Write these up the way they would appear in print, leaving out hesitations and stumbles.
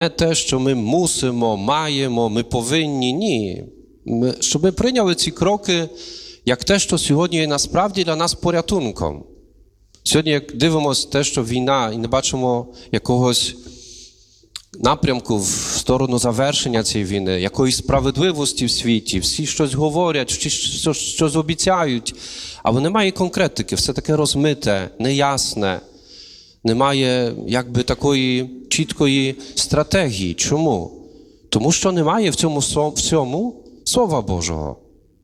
те, що ми мусимо, маємо, ми повинні. Ні. Щоб ми прийняли ці кроки, як те, що сьогодні є насправді для нас порятунком. Сьогодні, як дивимося те, що війна, і не бачимо якогось напрямку в сторону завершення цієї війни, якоїсь справедливості в світі, всі щось говорять, щось обіцяють, але немає конкретики, все таке розмите, неясне, немає якби такої чіткої стратегії. Чому? Тому що немає в цьому всьому Слова Божого.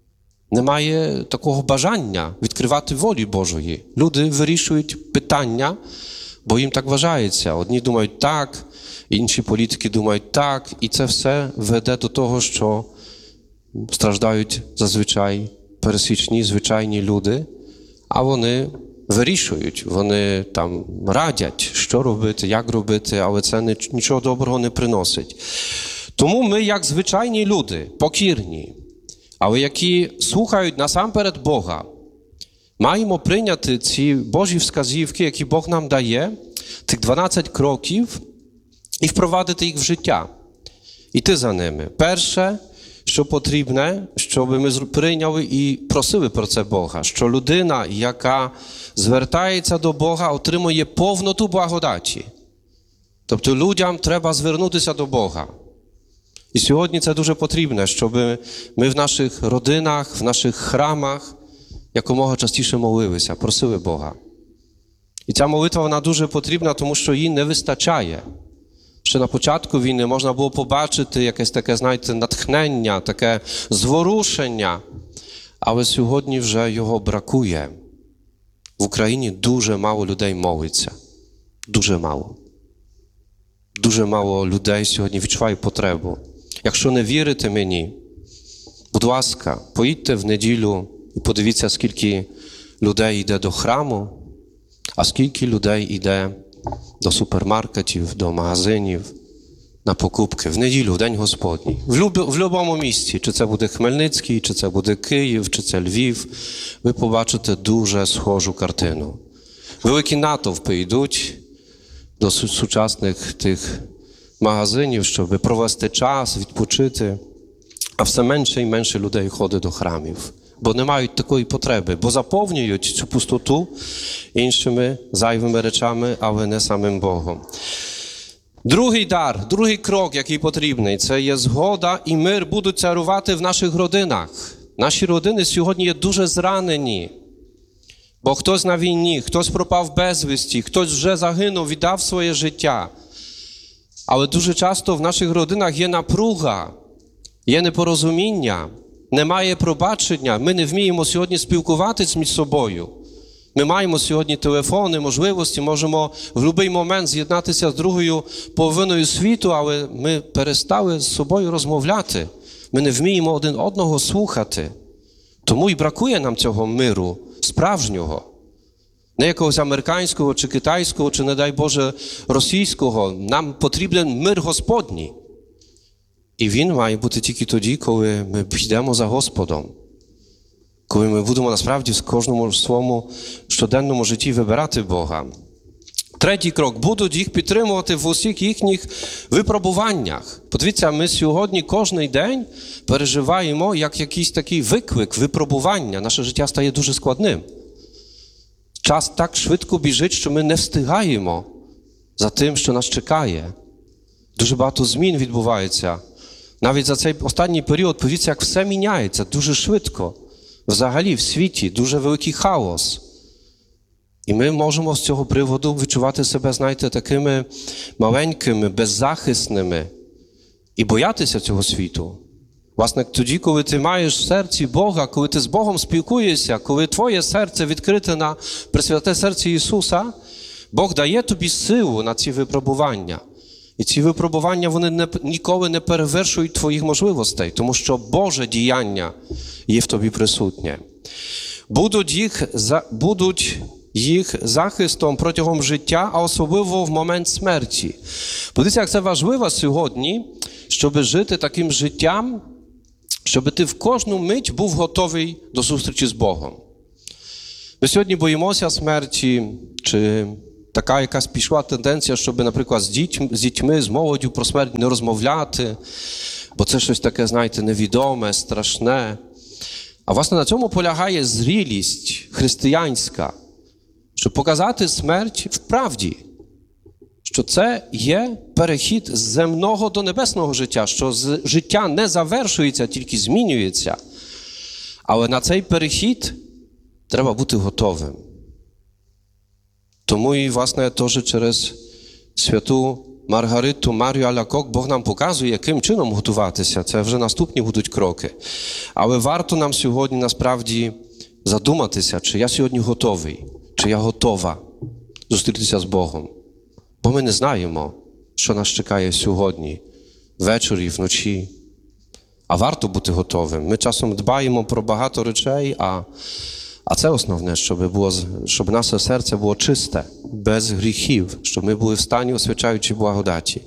Немає такого бажання відкривати волі Божої. Люди вирішують питання, бо їм так вважається. Одні думають так, інші політики думають так, і це все веде до того, що страждають зазвичай пересічні, звичайні люди, а вони вирішують, вони там радять, що робити, як робити, але це нічого доброго не приносить. Тому ми, як звичайні люди, покірні, але які слухають насамперед Бога, маємо прийняти ці Божі вказівки, які Бог нам дає, тих 12 кроків, і впровадити їх в життя. Іти за ними. Перше, що потрібне, щоб ми прийняли і просили про це Бога, що людина, яка звертається до Бога, отримує повноту благодаті. Тобто людям треба звернутися до Бога. І сьогодні це дуже потрібно, щоб ми в наших родинах, в наших храмах якомога частіше молилися, просили Бога. І ця молитва, вона дуже потрібна, тому що їй не вистачає. Ще на початку війни можна було побачити якесь таке, знаєте, натхнення, таке зворушення, але сьогодні вже його бракує. В Україні дуже мало людей молиться. Дуже мало. Дуже мало людей сьогодні відчуває потребу. Якщо не вірите мені, будь ласка, поїдьте в неділю і подивіться, скільки людей йде до храму, а скільки людей йде до супермаркетів, до магазинів, на покупки. В неділю, в День Господній. В будь-якому місці, чи це буде Хмельницький, чи це буде Київ, чи це Львів, ви побачите дуже схожу картину. Великі натовпи йдуть до сучасних тих магазинів, щоб провести час, відпочити, а все менше і менше людей ходить до храмів, бо не мають такої потреби, бо заповнюють цю пустоту іншими зайвими речами, але не самим Богом. Другий дар, другий крок, який потрібний, це є згода і мир будуть царувати в наших родинах. Наші родини сьогодні є дуже зранені, бо хтось на війні, хтось пропав безвісті, хтось вже загинув, віддав своє життя. Але дуже часто в наших родинах є напруга, є непорозуміння, немає пробачення, ми не вміємо сьогодні спілкуватись між собою. Ми маємо сьогодні телефони, можливості, можемо в будь-який момент з'єднатися з другою половиною світу, але ми перестали з собою розмовляти. Ми не вміємо один одного слухати. Тому і бракує нам цього миру справжнього. Не якогось американського, чи китайського, чи, не дай Боже, російського. Нам потрібен мир Господній. І він має бути тільки тоді, коли ми підемо за Господом. Коли ми будемо насправді в кожному своєму щоденному житті вибирати Бога. Третій крок. Будуть їх підтримувати в усіх їхніх випробуваннях. Подивіться, ми сьогодні кожен день переживаємо як якийсь такий виклик, випробування. Наше життя стає дуже складним. Час так швидко біжить, що ми не встигаємо за тим, що нас чекає. Дуже багато змін відбувається. Навіть за цей останній період, подивіться, як все міняється дуже швидко. Взагалі в світі дуже великий хаос. І ми можемо з цього приводу відчувати себе, знаєте, такими маленькими, беззахисними і боятися цього світу. Власне, тоді, коли ти маєш в серці Бога, коли ти з Богом спілкуєшся, коли твоє серце відкрите на пресвяте серце Ісуса, Бог дає тобі силу на ці випробування. І ці випробування, вони ніколи не перевершують твоїх можливостей, тому що Боже діяння є в тобі присутнє. Будуть їх захистом протягом життя, а особливо в момент смерті. Подивіться, як це важливо сьогодні, щоб жити таким життям, щоб ти в кожну мить був готовий до зустрічі з Богом. Ми сьогодні боїмося смерті, чи така якась пішла тенденція, щоб, наприклад, з дітьми, з молоддю про смерть не розмовляти, бо це щось таке, знаєте, невідоме, страшне. А власне на цьому полягає зрілість християнська, щоб показати смерть в правді, що це є перехід з земного до небесного життя, що життя не завершується, тільки змінюється. Але на цей перехід треба бути готовим. Тому і, власне, теж через святу Маргариту Марію Алякок Бог нам показує, яким чином готуватися. Це вже наступні будуть кроки. Але варто нам сьогодні, насправді, задуматися, чи я сьогодні готовий, чи я готова зустрітися з Богом. Бо ми не знаємо, що нас чекає сьогодні, ввечері, вночі. А варто бути готовим. Ми часом дбаємо про багато речей, а це основне, щоб наше серце було чисте, без гріхів, щоб ми були в стані освячаючої благодаті.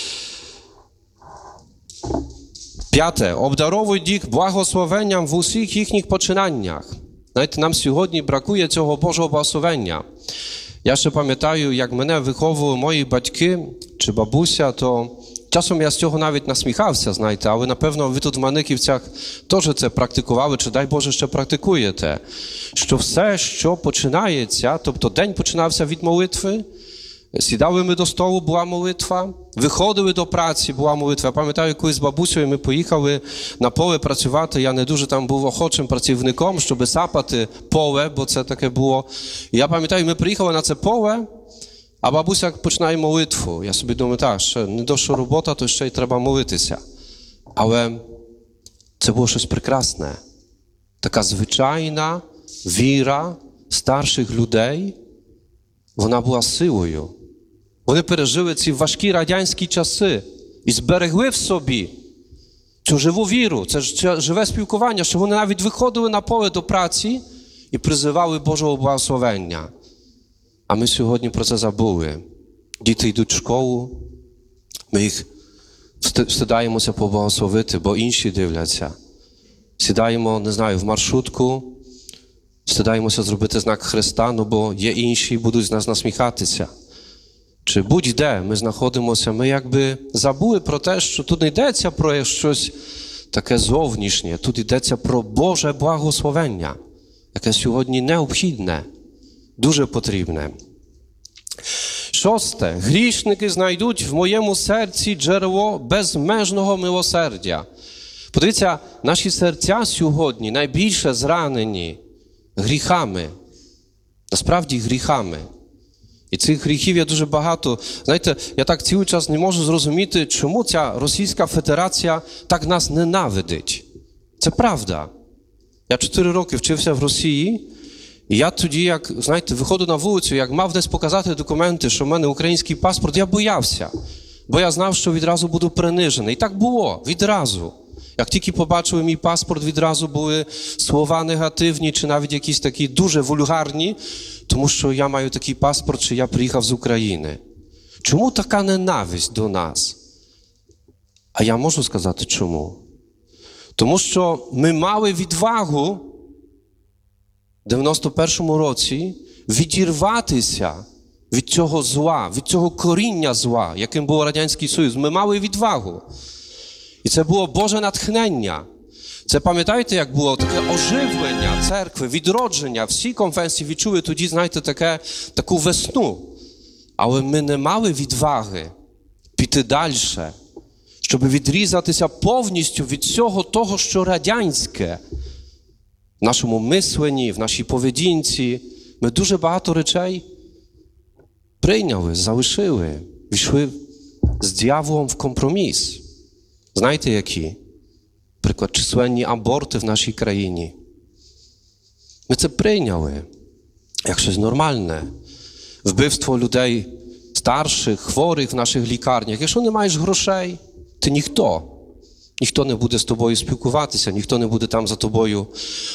5. Обдаровуй їх благословенням в усіх їхніх починаннях. Знаєте, нам сьогодні бракує цього Божого благословення. Я ще пам'ятаю, як мене виховували мої батьки чи бабуся, то часом я з цього навіть насміхався, знаєте, але, напевно, ви тут в Маниківцях теж це практикували, чи, дай Боже, ще практикуєте. Що все, що починається, тобто день починався від молитви, сідали ми до столу, була молитва, виходили до праці, була молитва. Я пам'ятаю, колись з бабусею ми поїхали на поле працювати, я не дуже там був охочим працівником, щоб сапати поле, бо це таке було. І я пам'ятаю, ми приїхали на це поле, а бабуся починає молитву. Я собі думаю, так, ще не дощо робота, то ще й треба молитися. Але це було щось прекрасне. Така звичайна віра старших людей, вона була силою. Вони пережили ці важкі радянські часи і зберегли в собі цю живу віру, це живе спілкування, що вони навіть виходили на поле до праці і призивали Божого благословення. А ми сьогодні про це забули. Діти йдуть в школу, ми їх встидаємося поблагословити, бо інші дивляться. Сідаємо, не знаю, в маршрутку, встидаємося зробити знак Христа, бо є інші і будуть з нас насміхатися. Чи будь-де ми знаходимося, ми якби забули про те, що тут не йдеться про щось таке зовнішнє, тут йдеться про Боже благословення, яке сьогодні необхідне, дуже потрібне. 6. Грішники знайдуть в моєму серці джерело безмежного милосердя. Подивіться, наші серця сьогодні найбільше зранені гріхами, насправді гріхами. І цих гріхів є дуже багато. Знаєте, я так цілий час не можу зрозуміти, чому ця Російська Федерація так нас ненавидить. Це правда. Я 4 роки вчився в Росії, і я тоді, як, знаєте, виходив на вулицю, як мав десь показати документи, що в мене український паспорт, я боявся. Бо я знав, що відразу буду принижений. І так було, відразу. Як тільки побачили мій паспорт, відразу були слова негативні, чи навіть якісь такі дуже вульгарні, тому що я маю такий паспорт, чи я приїхав з України. Чому така ненависть до нас? А я можу сказати, чому? Тому що ми мали відвагу в 91-му році відірватися від цього зла, від цього коріння зла, яким був Радянський Союз. Ми мали відвагу. І це було Боже натхнення. Це пам'ятаєте, як було таке оживлення церкви, відродження. Всі конфесії відчули тоді, знаєте, таку весну. Але ми не мали відваги піти далі, щоб відрізатися повністю від всього того, що радянське. В нашому мисленні, в нашій поведінці. Ми дуже багато речей прийняли, залишили, війшли з дияволом в компроміс. Знаєте, які? Наприклад, численні аборти в нашій країні. Ми це прийняли як щось нормальне. Вбивство людей старших, хворих в наших лікарнях. Якщо не маєш грошей, ти ніхто. Ніхто не буде з тобою спілкуватися, ніхто не буде там за тобою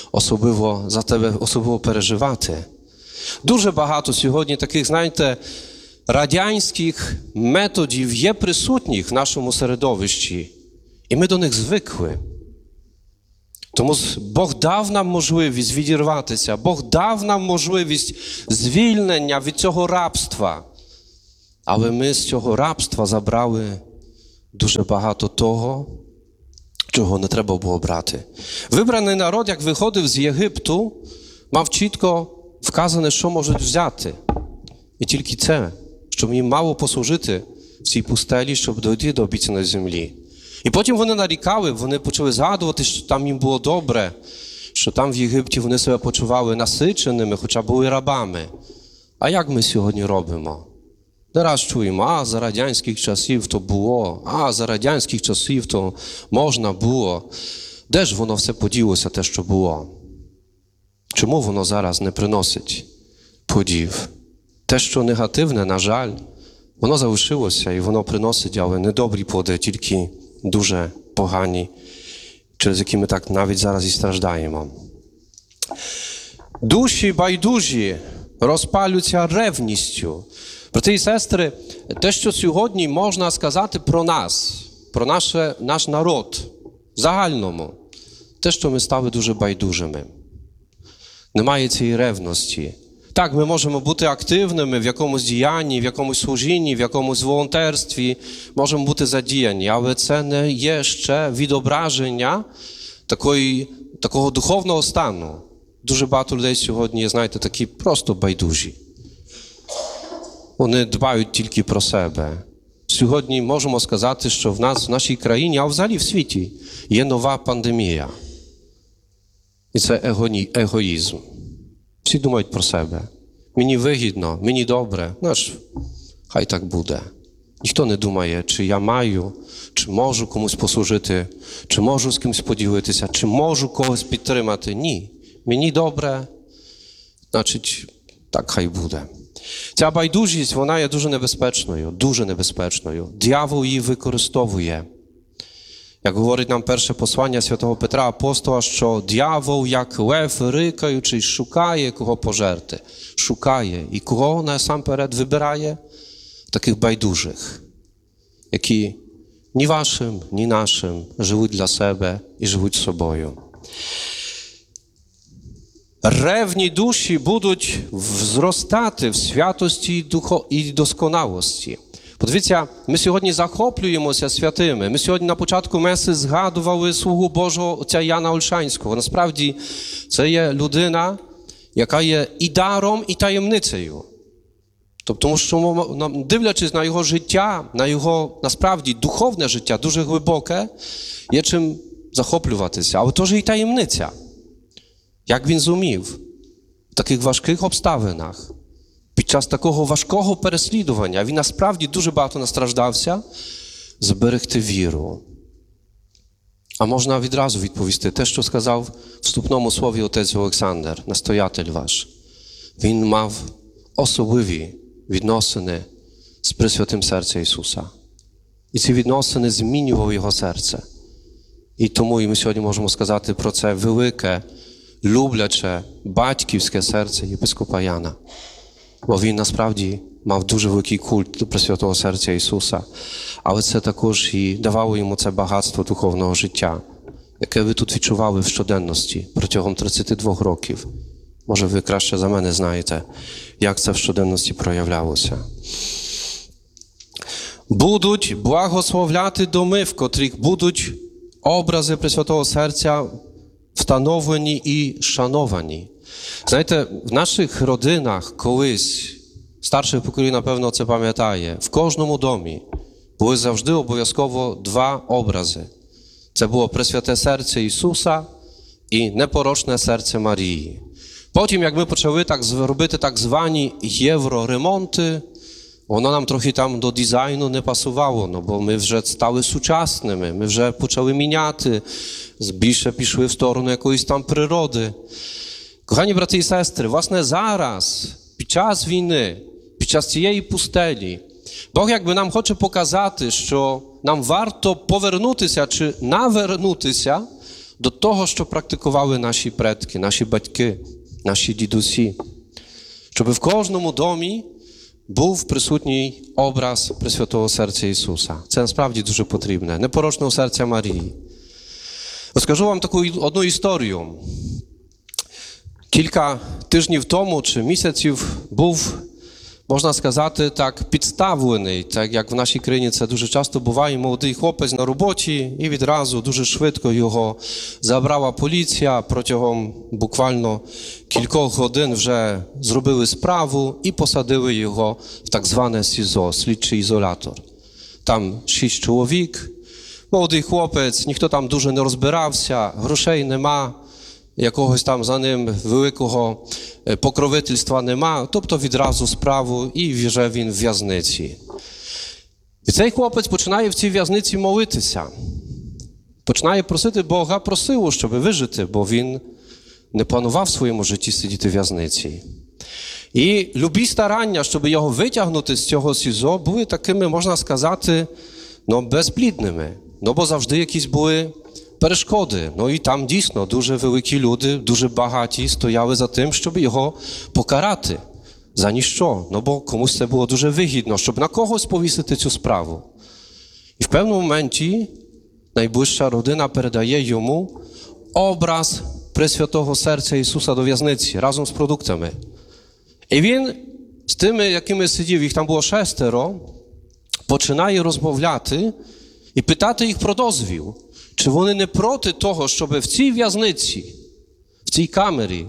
за тебе особливо переживати. Дуже багато сьогодні таких, знаєте, радянських методів є присутніх в нашому середовищі. І ми до них звикли. Тому Бог дав нам можливість відірватися, Бог дав нам можливість звільнення від цього рабства. Але ми з цього рабства забрали дуже багато того, чого не треба було брати. Вибраний народ, як виходив з Єгипту, мав чітко вказане, що можуть взяти. І тільки це, щоб їм мало послужити в цій пустелі, щоб дойти до обіцяної землі. І потім вони нарікали, вони почали згадувати, що там їм було добре, що там в Єгипті вони себе почували насиченими, хоча були рабами. А як ми сьогодні робимо? Не раз чуємо, за радянських часів то було, за радянських часів то можна було. Де ж воно все поділося, те, що було? Чому воно зараз не приносить плодів? Те, що негативне, на жаль, воно залишилося і воно приносить, але не добрі плоди, тільки дуже погані, через які ми так навіть зараз і страждаємо. Душі байдужі розпалюються ревністю. Брати і сестри, те, що сьогодні можна сказати про нас, про наш народ в загальному, те, що ми стали дуже байдужими. Немає цієї ревності. Так, ми можемо бути активними в якомусь діянні, в якомусь служінні, в якомусь волонтерстві, можемо бути задіяні, але це не є ще відображення такого духовного стану. Дуже багато людей сьогодні, знаєте, такі просто байдужі. Вони дбають тільки про себе. Сьогодні можемо сказати, що в нашій країні, а взагалі в світі, є нова пандемія. І це егоїзм. Всі думають про себе. Мені вигідно, мені добре, хай так буде. Ніхто не думає, чи я маю, чи можу комусь послужити, чи можу з кимось поділитися, чи можу когось підтримати. Ні. Мені добре, значить, так хай буде. Ця байдужість, вона є дуже небезпечною, дуже небезпечною. Диявол її використовує. Як говорить нам перше послання святого Петра Апостола, що диявол, як лев рикаючий, шукає, кого пожерти. Шукає. І кого насамперед вибирає? Таких байдужих, які ні вашим, ні нашим живуть для себе і живуть собою. Ревні душі будуть зростати в святості і досконалості. Подивіться, ми сьогодні захоплюємося святими. Ми сьогодні на початку меси згадували слугу Божого отця Яна Ольшанського. Насправді, це є людина, яка є і даром, і таємницею. Тобто, тому що, дивлячись на його життя, на його, насправді, духовне життя, дуже глибоке, є чим захоплюватися. Але теж і таємниця. Як він зумів в таких важких обставинах, під час такого важкого переслідування, він насправді дуже багато настраждався, зберегти віру. А можна відразу відповісти те, що сказав в вступному слові отець Олександр, настоятель ваш. Він мав особливі відносини з Пресвятим Серцем Ісуса. І ці відносини змінювали його серце. І тому і ми сьогодні можемо сказати про це велике, любляче, батьківське серце єпископа Яна. Бо він насправді мав дуже великий культ до Пресвятого Серця Ісуса. Але це також і давало йому це багатство духовного життя, яке ви тут відчували в щоденності протягом 32 років. Може, ви краще за мене знаєте, як це в щоденності проявлялося. Будуть благословляти доми, в котрих будуть образи Пресвятого Серця встановлені і шановані. Знаєте, в наших родинах колись, старше покоління, напевно, це пам'ятає, в кожному домі були завжди обов'язково два образи. Це було Пресвяте Серце Ісуса і непорочне серце Марії. Потім, як ми почали робити так звані євроремонти, воно нам трохи там до дизайну не пасувало, бо ми вже стали сучасними, ми вже почали міняти, більше пішли в сторону якоїсь там природи. Кохані брати і сестри, власне зараз, під час війни, під час цієї пустелі, Бог якби нам хоче показати, що нам варто повернутися чи навернутися до того, що практикували наші предки, наші батьки, наші дідусі. Щоб в кожному домі був присутній образ Пресвятого Серця Ісуса. Це насправді дуже потрібне. Непорочного серця Марії. Розкажу вам таку одну історію. Кілька тижнів тому чи місяців був, можна сказати, так, підставлений, так як в нашій країні це дуже часто буває, молодий хлопець на роботі, і відразу дуже швидко його забрала поліція, протягом буквально кількох годин вже зробили справу і посадили його в так зване СІЗО, слідчий ізолятор. Там 6 чоловік, молодий хлопець, ніхто там дуже не розбирався, грошей нема, якогось там за ним великого покровительства нема, тобто відразу справу і вже він в в'язниці. І цей хлопець починає в цій в'язниці молитися. Починає просити Бога про силу, щоб вижити, бо він не планував в своєму житті сидіти в в'язниці. І любі старання, щоб його витягнути з цього СІЗО, були такими, можна сказати, безплідними. Бо завжди якісь були перешкоди. І там дійсно дуже великі люди, дуже багаті стояли за тим, щоб його покарати. За ніщо. Бо комусь це було дуже вигідно, щоб на когось повісити цю справу. І в певному моменті найближча родина передає йому образ Пресвятого Серця Ісуса до в'язниці разом з продуктами. І він з тими, якими сидів, їх там було 6, починає розмовляти і питати їх про дозвіл. Чи вони не проти того, щоб в цій в'язниці, в цій камері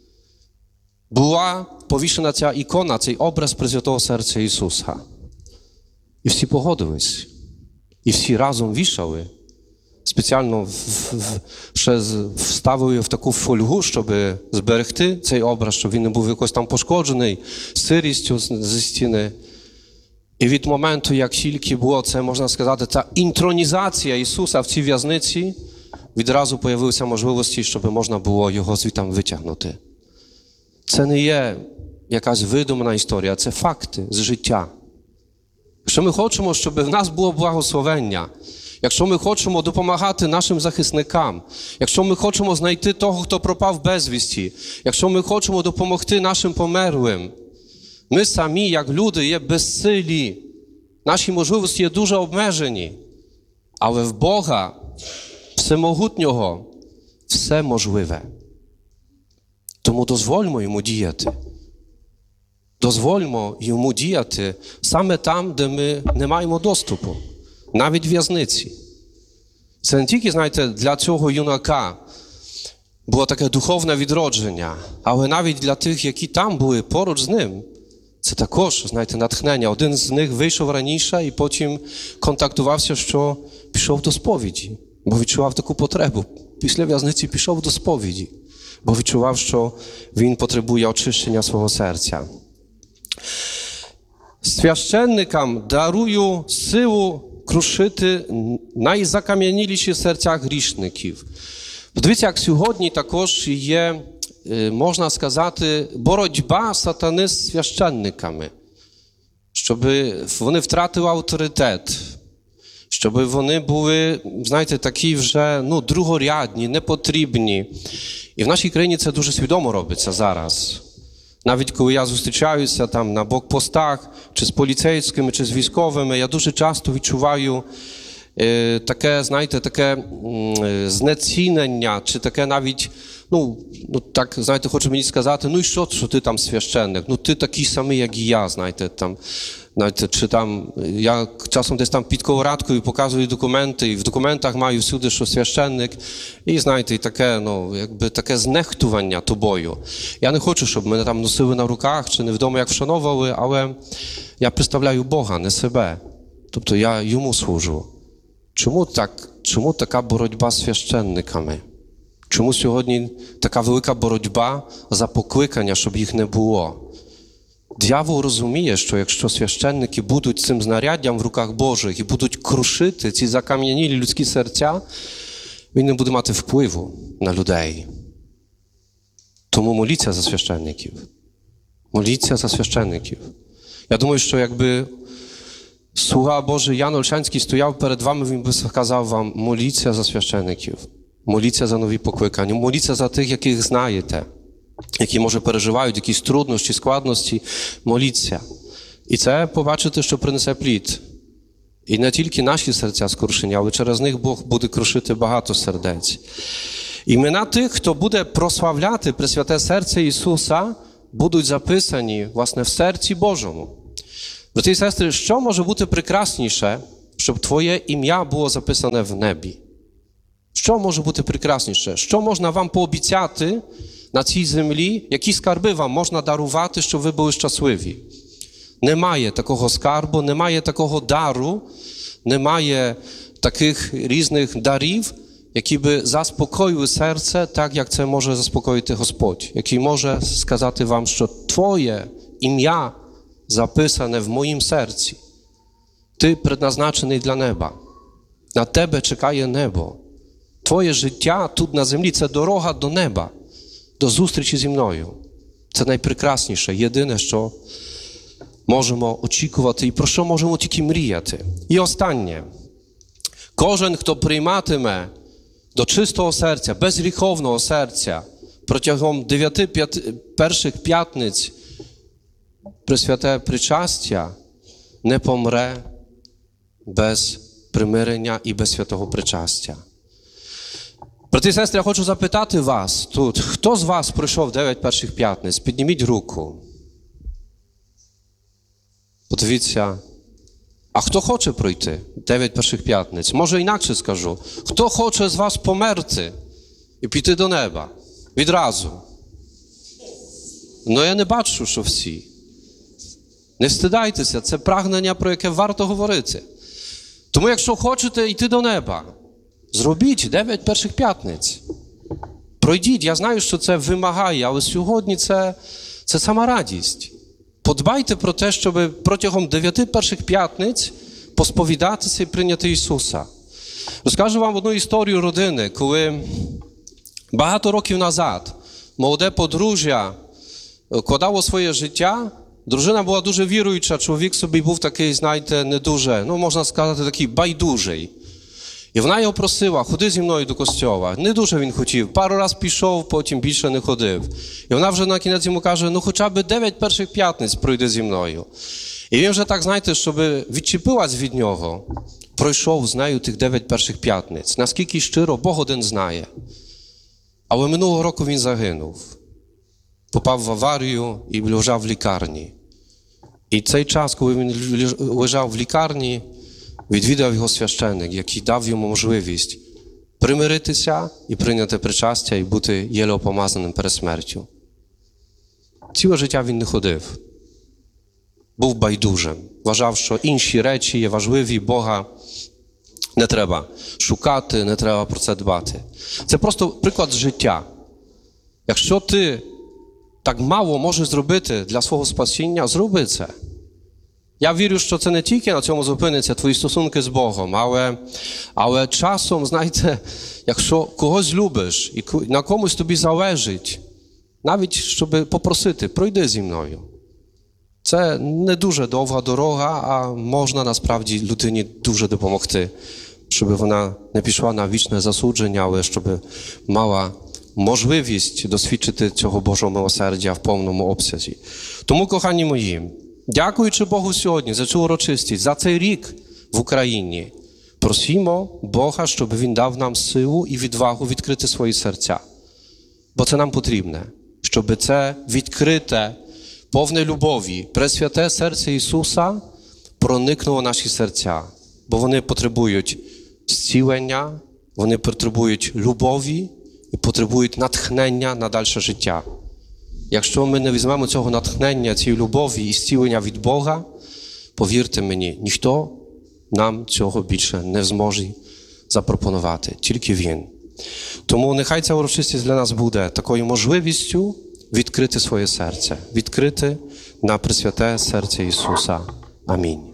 була повішена ця ікона, цей образ Пресвятого Серця Ісуса? І всі погодились. І всі разом вішали. Спеціально ще вставили в таку фольгу, щоб зберегти цей образ, щоб він не був якось там пошкоджений сирістю зі стіни. І від моменту, як тільки було це, можна сказати, ця інтронізація Ісуса в цій в'язниці, відразу появилися можливості, щоб можна було його звідти витягнути. Це не є якась видумана історія, це факти з життя. Якщо ми хочемо, щоб в нас було благословення, якщо ми хочемо допомагати нашим захисникам, якщо ми хочемо знайти того, хто пропав безвісті, якщо ми хочемо допомогти нашим померлим, ми самі, як люди, є безсилі. Наші можливості є дуже обмежені. Але в Бога, Всемогутнього, все можливе. Тому дозвольмо Йому діяти. Дозвольмо Йому діяти саме там, де ми не маємо доступу. Навіть в в'язниці. Це не тільки, знаєте, для цього юнака було таке духовне відродження, але навіть для тих, які там були поруч з ним. Це також, знаєте, натхнення. Один з них вийшов раніше і потім контактувався, що пішов до сповіді, бо відчував таку потребу. Після в'язниці пішов до сповіді, бо відчував, що він потребує очищення свого серця. Священникам дарую силу крушити найзакам'яніліші серця грішників. Подивіться, як сьогодні також є, можна сказати, боротьба сатани з священниками, щоб вони втратили авторитет, щоб вони були, знаєте, такі вже, другорядні, непотрібні. І в нашій країні це дуже свідомо робиться зараз. Навіть коли я зустрічаюся там на блокпостах, чи з поліцейськими, чи з військовими, я дуже часто відчуваю таке, знаєте, таке знецінення, чи таке навіть, так, знаєте, хочу мені сказати, і що ти там священник? Ти такий самий, як і я, знаєте, чи там, я часом десь там під колорадкою показую документи, і в документах маю всюди, що священник, і, знаєте, і таке, якби таке знехтування тобою. Я не хочу, щоб мене там носили на руках, чи невідомо як вшановували, але я представляю Бога, не себе. Тобто я Йому служу. Чому така боротьба з священниками? Чому сьогодні така велика боротьба за покликання, щоб їх не було? Диявол розуміє, що якщо священники будуть цим знаряддям в руках Божих і будуть крушити ці закам'янілі людські серця, він не буде мати впливу на людей. Тому моліться за священників. Моліться за священників. Я думаю, що якби Слуга Божий Ян Ольшанський стояв перед вами, він би сказав вам: моліться за священиків, моліться за нові покликання, моліться за тих, яких знаєте, які, може, переживають якісь труднощі, складності, моліться. І це побачите, що принесе плід. І не тільки наші серця скрушені, але через них Бог буде крушити багато сердець. Імена тих, хто буде прославляти Пресвяте серце Ісуса, будуть записані, власне, в серці Божому. Брати і сестри, що може бути прекрасніше, щоб твоє ім'я було записане в небі? Що може бути прекрасніше? Що можна вам пообіцяти на цій землі? Які скарби вам можна дарувати, щоб ви були щасливі? Немає такого скарбу, немає такого дару, немає таких різних дарів, які би заспокоїли серце, так як це може заспокоїти Господь, який може сказати вам, що твоє ім'я записане в моїм серці. Ти предназначений для неба. На тебе чекає небо. Твоє життя тут на землі – це дорога до неба, до зустрічі зі мною. Це найпрекрасніше, єдине, що можемо очікувати і про що можемо тільки мріяти. І останнє. Кожен, хто прийматиме до чистого серця, безгріховного серця протягом 9 перших п'ятниць Пресвяте причастя, не помре без примирення і без святого причастя. Брати і сестри, я хочу запитати вас тут, хто з вас пройшов 9 перших п'ятниць? Підніміть руку. Подивіться, а хто хоче пройти 9 перших п'ятниць? Може інакше скажу. Хто хоче з вас померти і піти до неба? Відразу. Ну я не бачу, що всі. Не встидайтеся, це прагнення, про яке варто говорити. Тому якщо хочете йти до неба, зробіть 9 перших п'ятниць. Пройдіть, я знаю, що це вимагає, але сьогодні це сама радість. Подбайте про те, щоб протягом 9 перших п'ятниць посповідатися і прийняти Ісуса. Розкажу вам одну історію родини, коли багато років назад молоде подружжя вкладало своє життя. Дружина була дуже віруюча, чоловік собі був такий, знаєте, не дуже, можна сказати, такий байдужий. І вона його просила, ходи зі мною до костьола. Не дуже він хотів, пару раз пішов, потім більше не ходив. І вона вже на кінець йому каже, хоча б 9 перших п'ятниць пройди зі мною. І він вже так, знаєте, щоб відчепилась від нього, пройшов з нею тих 9 перших п'ятниць. Наскільки щиро, Бог один знає. Але минулого року він загинув. Попав в аварію і лежав в лікарні. І цей час, коли він лежав в лікарні, відвідав його священник, який дав йому можливість примиритися і прийняти причастя і бути єлеопомазаним перед смертю. Ціле життя він не ходив. Був байдужим. Вважав, що інші речі є важливі, Бога не треба шукати, не треба про це дбати. Це просто приклад життя. Якщо ти так мало можеш зробити для свого спасіння, зроби це. Я вірю, що це не тільки на цьому зупиниться твої стосунки з Богом, але часом, знаєте, якщо когось любиш і на комусь тобі залежить, навіть щоб попросити, пройди зі мною. Це не дуже довга дорога, а можна насправді людині дуже допомогти, щоб вона не пішла на вічне засудження, але щоб мала можливість досвідчити цього Божого милосердя в повному обсязі. Тому, кохані мої, дякуючи Богу сьогодні за цю урочистість, за цей рік в Україні, просімо Бога, щоб Він дав нам силу і відвагу відкрити свої серця. Бо це нам потрібне, щоб це відкрите, повне любові, пресвяте серце Ісуса проникнуло в наші серця. Бо вони потребують зцілення, вони потребують любові і потребують натхнення на дальше життя. Якщо ми не візьмемо цього натхнення, цієї любові і зцілення від Бога, повірте мені, ніхто нам цього більше не зможе запропонувати, тільки Він. Тому нехай ця урочистість для нас буде такою можливістю відкрити своє серце, відкрити на пресвяте серце Ісуса. Амінь.